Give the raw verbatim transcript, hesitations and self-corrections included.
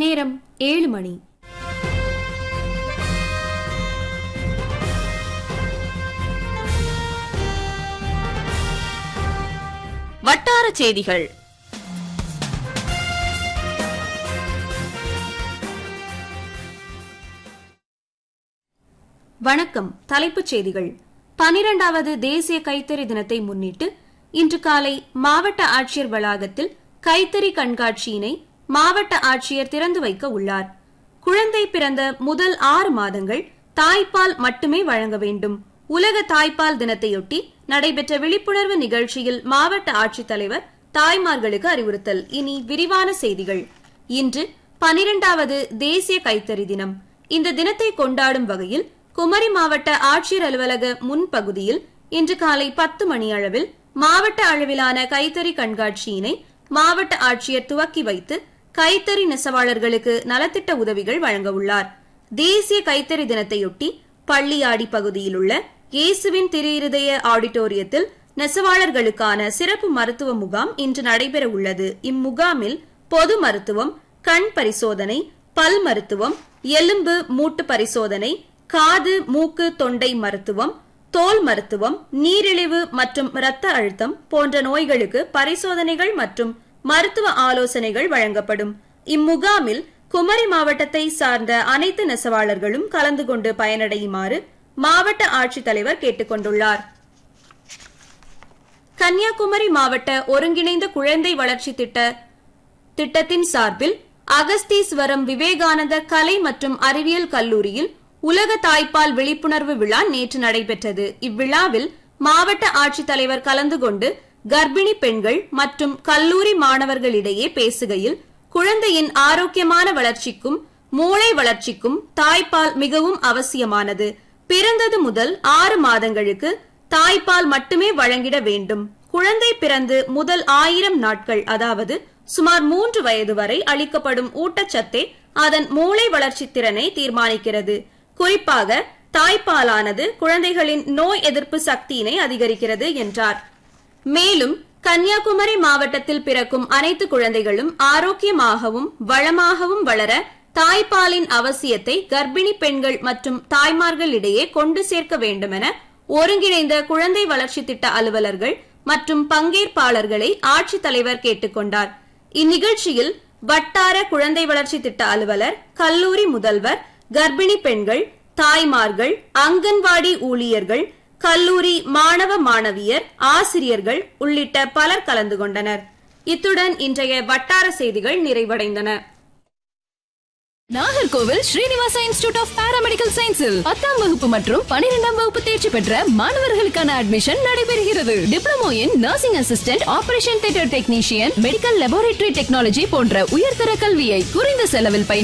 நேரம் ஏழு மணி. வட்டார செய்திகள். வணக்கம். தலைப்புச் செய்திகள். பனிரெண்டாவது தேசிய கைத்தறி தினத்தை முன்னிட்டு இன்று காலை மாவட்ட ஆட்சியர் வளாகத்தில் கைத்தறி கண்காட்சியினை மாவட்ட ஆட்சியர் திறந்து வைக்க உள்ளார். குழந்தை பிறந்த முதல் ஆறு மாதங்கள் தாய்ப்பால் மட்டுமே வழங்க வேண்டும். உலக தாய்ப்பால் தினத்தையொட்டி நடைபெற்ற விழிப்புணர்வு நிகழ்ச்சியில் மாவட்ட ஆட்சித்தலைவர் தாய்மார்களுக்கு அறிவுறுத்தல். இனி விரிவான செய்திகள். இன்று பனிரெண்டாவது தேசிய கைத்தறி தினம். இந்த தினத்தை கொண்டாடும் வகையில் குமரி மாவட்ட ஆட்சியர் அலுவலக முன்பகுதியில் இன்று காலை பத்து மணி அளவில் மாவட்ட அளவிலான கைத்தறி கண்காட்சியினை மாவட்ட ஆட்சியர் துவக்கி வைத்து கைத்தறி நெசவாளர்களுக்கு நலத்திட்ட உதவிகள் வழங்க உள்ளார். தேசிய கைத்தறி தினத்தையொட்டி பள்ளியாடி பகுதியில் உள்ள இயேசுவின் திருஇருதய ஆடிட்டோரியத்தில் நெசவாளர்களுக்கான சிறப்பு மருத்துவ முகாம் இன்று நடைபெற உள்ளது. இம்முகாமில் பொது மருத்துவம், கண் பரிசோதனை, பல் மருத்துவம், எலும்பு மூட்டு பரிசோதனை, காது மூக்கு தொண்டை மருத்துவம், தோல் மருத்துவம், நீரிழிவு மற்றும் இரத்த அழுத்தம் போன்ற நோய்களுக்கு பரிசோதனைகள் மற்றும் மருத்துவ ஆலோசனைகள் வழங்கப்படும். இம்முகாமில் குமரி மாவட்டத்தை சார்ந்த அனைத்து நெசவாளர்களும் கலந்து கொண்டு பயனடையுமாறு மாவட்ட ஆட்சித்தலைவர் கேட்டுக் கொண்டுள்ளார். கன்னியாகுமரி மாவட்ட ஒருங்கிணைந்த குழந்தை வளர்ச்சி திட்ட திட்டத்தின் சார்பில் அகஸ்தீஸ்வரம் விவேகானந்தர் கலை மற்றும் அறிவியல் கல்லூரியில் உலக தாய்ப்பால் விழிப்புணர்வு விழா நேற்று நடைபெற்றது. இவ்விழாவில் மாவட்ட ஆட்சித்தலைவர் கலந்து கொண்டு கர்ப்பிணி பெண்கள் மற்றும் கல்லூரி மாணவர்களிடையே பேசுகையில் குழந்தையின் ஆரோக்கியமான வளர்ச்சிக்கும் மூளை வளர்ச்சிக்கும் தாய்ப்பால் மிகவும் அவசியமானது. பிறந்தது முதல் ஆறு மாதங்களுக்கு தாய்ப்பால் மட்டுமே வழங்கிட வேண்டும். குழந்தை பிறந்து முதல் ஆயிரம் நாட்கள், அதாவது சுமார் மூன்று வயது வரை அளிக்கப்படும் ஊட்டச்சத்தே அதன் மூளை வளர்ச்சி திறனை தீர்மானிக்கிறது. குறிப்பாக தாய்ப்பாலானது குழந்தைகளின் நோய் எதிர்ப்பு சக்தியினை அதிகரிக்கிறது என்றார். மேலும் கன்னியாகுமரி மாவட்டத்தில் பிறக்கும் அனைத்து குழந்தைகளும் ஆரோக்கியமாகவும் வளமாகவும் வளர தாய்ப்பாலின் அவசியத்தை கர்ப்பிணி பெண்கள் மற்றும் தாய்மார்களிடையே கொண்டு சேர்க்க வேண்டுமென ஒருங்கிணைந்த குழந்தை வளர்ச்சி திட்ட அலுவலர்கள் மற்றும் பங்கேற்பாளர்களை ஆட்சித்தலைவர் கேட்டுக் கொண்டார். இந்நிகழ்ச்சியில் வட்டார குழந்தை வளர்ச்சி திட்ட அலுவலர், கல்லூரி முதல்வர், கர்ப்பிணி பெண்கள், தாய்மார்கள், அங்கன்வாடி ஊழியர்கள், கல்லூரி மாணவ மாணவியர், ஆசிரியர்கள் உள்ளிட்ட பலர் கலந்து கொண்டனர். இத்துடன் இன்றைய வட்டார செய்திகள் நிறைவடைந்தன. Nagercoil Srinivasa institute of paramedical சயின்ஸில் பத்தாம் வகுப்பு மற்றும் பனிரெண்டாம் வகுப்பு தேர்ச்சி பெற்ற மாணவர்களுக்கான அட்மிஷன் நடைபெறுகிறது. Diploma in nursing assistant, operation theatre technician, medical laboratory technology போன்ற உயர்தர கல்வியை குறைந்த செலவில் பயின்று